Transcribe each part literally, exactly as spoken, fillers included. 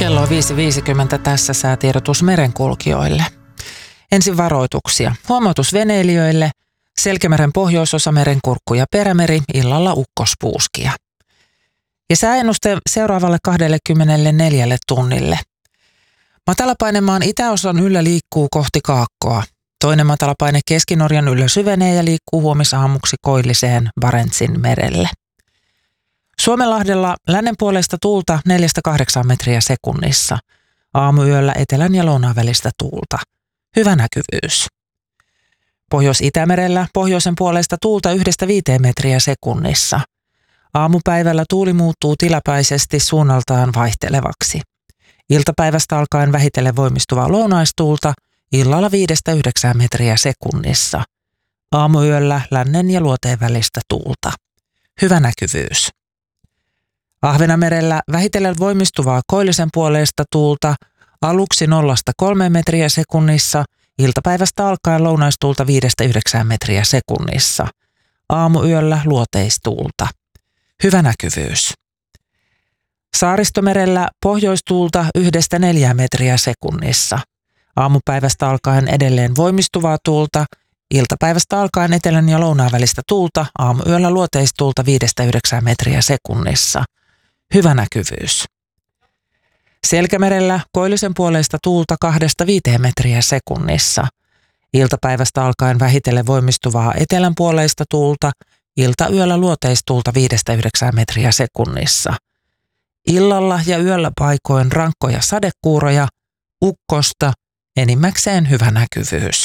Kello on viisi viisikymmentä, tässä säätiedotus merenkulkijoille. Ensin varoituksia. Huomautus veneilijöille. Selkämeren pohjoisosa, Merenkurkku ja Perämeri, illalla ukkospuuskia. Ja sääennuste seuraavalle kaksikymmentäneljä tunnille. Matalapainemaan itäosan yllä liikkuu kohti Kaakkoa. Toinen matalapaine Keski-Norjan yllä syvenee ja liikkuu huomisaamuksi koilliseen Barentsin merelle. Suomenlahdella lännenpuoleista tuulta neljästä kahdeksaan metriä sekunnissa. Aamuyöllä etelän ja lounaan välistä tuulta. Hyvä näkyvyys. Pohjois-Itämerellä pohjoisen puolesta tuulta yhdestä viiteen metriä sekunnissa. Aamupäivällä tuuli muuttuu tilapäisesti suunnaltaan vaihtelevaksi. Iltapäivästä alkaen vähitellen voimistuvaa lounaistuulta, illalla viidestä yhdeksään metriä sekunnissa. Aamuyöllä lännen ja luoteen välistä tuulta. Hyvä näkyvyys. Ahvenanmerellä vähitellen voimistuvaa koillisen puoleista tuulta, aluksi nollasta kolmeen metriä sekunnissa, iltapäivästä alkaen lounaistuulta viidestä yhdeksään metriä sekunnissa. Aamuyöllä luoteistuulta. Hyvä näkyvyys. Saaristomerellä pohjoistuulta yhdestä neljään metriä sekunnissa. Aamupäivästä alkaen edelleen voimistuvaa tuulta, iltapäivästä alkaen etelän ja lounaan välistä tuulta, aamuyöllä luoteistuulta viidestä yhdeksään metriä sekunnissa. Hyvä näkyvyys. Selkämerellä koillisen puoleista tuulta kahdesta viiteen metriä sekunnissa. Iltapäivästä alkaen vähitellen voimistuvaa etelän puoleista tuulta, iltayöllä luoteistuulta viidestä yhdeksään metriä sekunnissa. Illalla ja yöllä paikoin rankkoja sadekuuroja, ukkosta, enimmäkseen hyvä näkyvyys.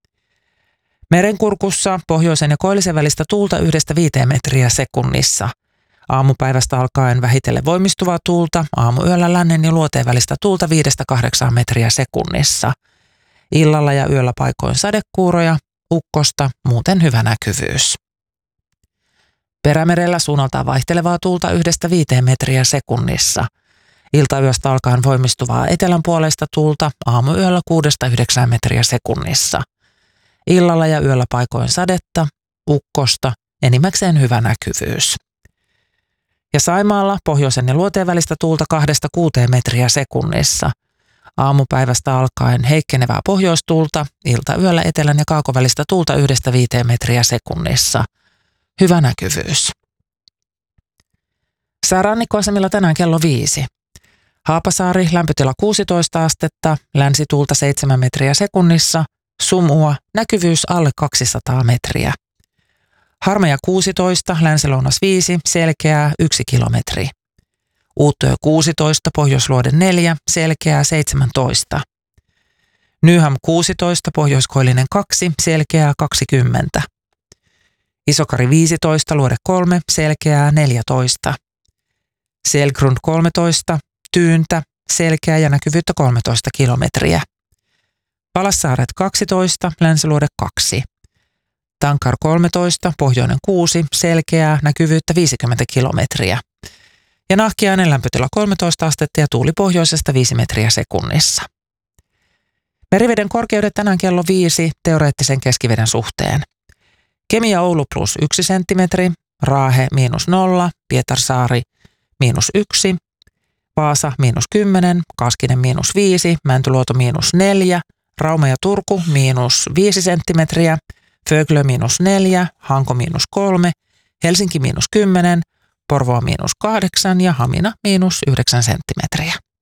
Merenkurkussa pohjoisen ja koillisen välistä tuulta yhdestä viiteen metriä sekunnissa. Aamupäivästä alkaen vähitellen voimistuvaa tuulta, aamuyöllä lännen ja luoteen välistä tuulta viidestä kahdeksaan metriä sekunnissa. Illalla ja yöllä paikoin sadekuuroja, ukkosta, muuten hyvä näkyvyys. Perämerellä suunnaltaan vaihtelevaa tuulta yhdestä viiteen metriä sekunnissa. Iltayöstä alkaen voimistuvaa etelän puoleista tuulta, aamuyöllä kuudesta yhdeksään metriä sekunnissa. Illalla ja yöllä paikoin sadetta, ukkosta, enimmäkseen hyvä näkyvyys. Ja Saimaalla pohjoisen ja luoteen välistä tuulta kahdesta kuuteen metriä sekunnissa. Aamupäivästä alkaen heikkenevää pohjoistuulta, iltayöllä etelän ja kaakovälistä tuulta yhdestä viiteen metriä sekunnissa. Hyvä näkyvyys. Säärannikkoasemilla tänään kello viisi. Haapasaari, lämpötila kuusitoista astetta, länsituulta seitsemän metriä sekunnissa, sumua, näkyvyys alle kaksisataa metriä. Harmeja kuusitoista, länsilounas viisi, selkeää yksi kilometri. Uuttöö kuusitoista, Pohjoisluode neljä, selkeää seitsemäntoista. Nyham kuusitoista, Pohjoiskoillinen kaksi, selkeää kaksikymmentä. Isokari viisitoista, Luode kolme, selkeää neljätoista. Selgrund kolmetoista, Tyyntä, selkeää ja näkyvyyttä kolmetoista kilometriä. Palassaaret kaksitoista, Länsiluode kaksi. Tankar kolmetoista, Pohjoinen kuusi, selkeää, näkyvyyttä viisikymmentä kilometriä. Ja Nahkiainen lämpötila kolmetoista astetta ja tuuli pohjoisesta viisi metriä sekunnissa. Meriveden korkeudet tänään kello viisi teoreettisen keskiveden suhteen. Kemi ja Oulu plus yksi senttimetri, Raahe miinus nolla, Pietarsaari miinus yksi, Vaasa miinus kymmenen, Kaskinen miinus viisi, Mäntyluoto miinus neljä, Rauma ja Turku miinus viisi senttimetriä, Föglö miinus neljä, Hanko miinus kolme, Helsinki miinus kymmenen, Porvoo miinus kahdeksan ja Hamina miinus yhdeksän senttimetriä.